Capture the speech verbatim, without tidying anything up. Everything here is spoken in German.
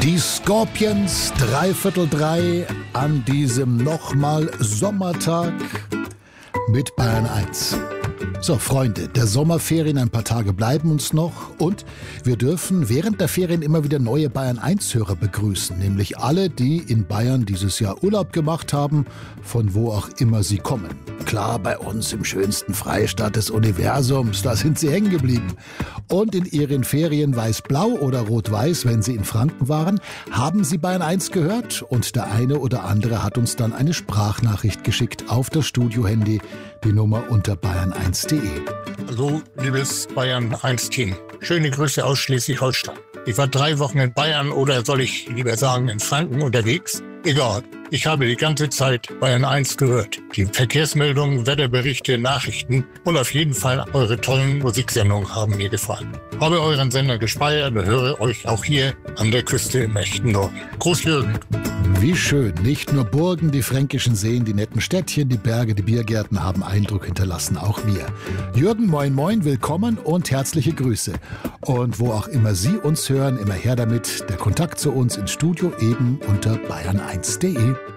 Die Scorpions, dreiviertel drei an diesem nochmal Sommertag mit Bayern eins. So, Freunde, der Sommerferien, ein paar Tage bleiben uns noch und wir dürfen während der Ferien immer wieder neue Bayern eins Hörer begrüßen, nämlich alle, die in Bayern dieses Jahr Urlaub gemacht haben, von wo auch immer sie kommen. Klar, bei uns im schönsten Freistaat des Universums, da sind sie hängen geblieben. Und in ihren Ferien weiß-blau oder rot-weiß, wenn sie in Franken waren, haben sie Bayern eins gehört und der eine oder andere hat uns dann eine Sprachnachricht geschickt auf das Studiohandy, die Nummer unter bayern eins punkt de. Hallo, liebes Bayern eins Team. Schöne Grüße aus Schleswig-Holstein. Ich war drei Wochen in Bayern oder soll ich lieber sagen in Franken unterwegs. Egal, ich habe die ganze Zeit Bayern eins gehört. Die Verkehrsmeldungen, Wetterberichte, Nachrichten und auf jeden Fall eure tollen Musiksendungen haben mir gefallen. Habe euren Sender gespeichert und höre euch auch hier an der Küste im echten Norden. Groß Jürgen. Wie schön. Nicht nur Burgen, die fränkischen Seen, die netten Städtchen, die Berge, die Biergärten haben Eindruck hinterlassen, auch wir. Jürgen, moin moin, willkommen und herzliche Grüße. Und wo auch immer Sie uns hören, immer her damit. Der Kontakt zu uns ins Studio eben unter bayern eins punkt de.